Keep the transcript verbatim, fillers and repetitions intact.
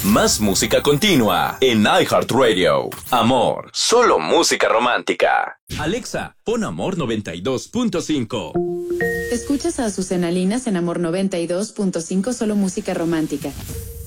Más música continua en iHeartRadio. Amor, solo música romántica. Alexa, pon Amor noventa y dos punto cinco. Escuchas a Azucena Linas en Amor noventa y dos punto cinco, solo música romántica.